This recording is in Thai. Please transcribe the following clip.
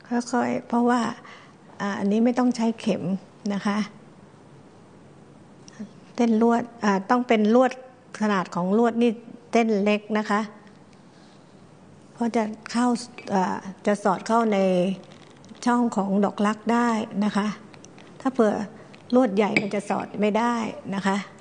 ค่อยๆเพราะว่าอันนี้ไม่ต้องใช้เข็มนะคะเส้นลวดต้องเป็นลวดขนาดของลวดนี่เส้นเล็กนะคะเพราะจะสอดเข้าในช่องของดอกรักได้นะคะถ้าเผื่อลวดใหญ่มันจะสอดไม่ได้นะคะ